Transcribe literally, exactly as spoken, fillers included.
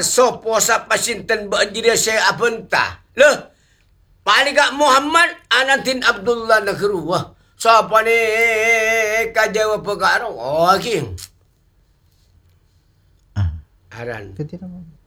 sopo sa pasinten ba'adira saya apenta. Loh, paling kak Muhammad anatin Abdullah Nakruwah. Sapa ni kajawa pagkaro? Oh, aking. Ah, Aran. kati naman.